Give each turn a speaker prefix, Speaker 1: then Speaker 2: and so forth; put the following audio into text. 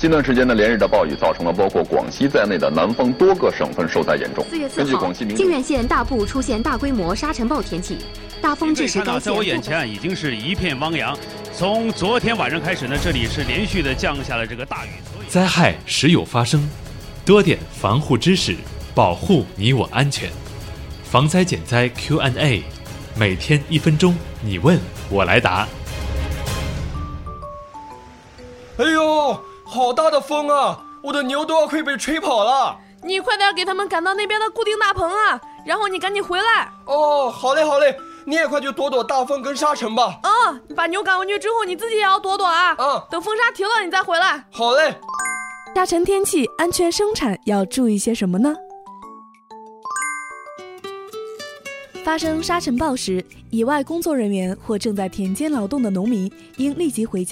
Speaker 1: 近段时间的连日的暴雨，造成了包括广西在内的南方多个省份受灾严重。
Speaker 2: 4月4号，靖远县大部出现大规模沙尘暴天气，大风致使该县。
Speaker 3: 在我眼前已经是一片汪洋。从昨天晚上开始呢，这里是连续的降下了这个大雨。
Speaker 4: 灾害时有发生，多点防护知识，保护你我安全。防灾减灾 Q&A， 每天1分钟，你问我来答。
Speaker 5: 哎呦，好大的风啊！我的牛都要快被吹跑了。
Speaker 6: 你快点给他们赶到那边的固定大棚啊，然后你赶紧回来。
Speaker 5: 哦，好嘞好嘞，你也快去躲躲大风跟沙尘吧。
Speaker 6: 你把牛赶回去之后，你自己也要躲躲啊。等风沙停了你再回来。
Speaker 5: 好嘞。
Speaker 7: 沙尘天气安全生产要注意些什么呢？发生沙尘暴时，野外工作人员或正在田间劳动的农民应立即回家。